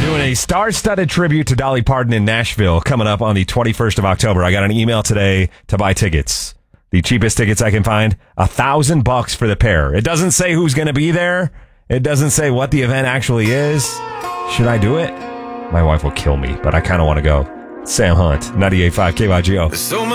Doing a star-studded tribute to Dolly Parton in Nashville coming up on the 21st of October. I got an email today to buy tickets. The cheapest tickets I can find, $1,000 for the pair. It doesn't say who's going to be there. It doesn't say what the event actually is. Should I do it? My wife will kill me, but I kind of want to go. Sam Hunt, 98.5 KYGO.